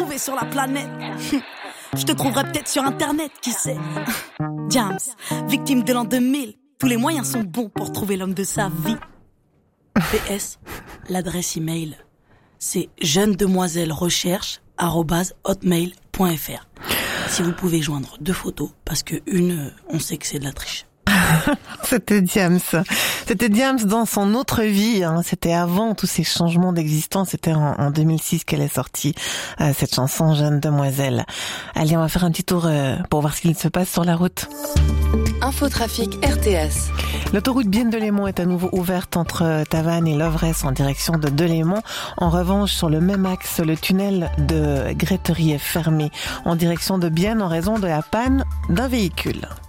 trouver sur la planète. Je te trouverai peut-être sur internet, qui sait. Diams, victime de l'an 2000. Tous les moyens sont bons pour trouver l'homme de sa vie. PS, l'adresse email, c'est jeunedemoiselle-recherche@hotmail.fr. Si vous pouvez joindre 2 photos, parce que une, on sait que c'est de la triche. C'était Diams. C'était Diams dans son autre vie. C'était avant tous ces changements d'existence. C'était en 2006 qu'elle est sortie, cette chanson Jeune Demoiselle. Allez, on va faire un petit tour pour voir ce qu'il se passe sur la route. Infotrafic RTS. L'autoroute Bienne-Delémont est à nouveau ouverte entre Tavannes et Lovresse en direction de Delémont. En revanche, sur le même axe, le tunnel de Gréterie est fermé en direction de Bienne en raison de la panne d'un véhicule.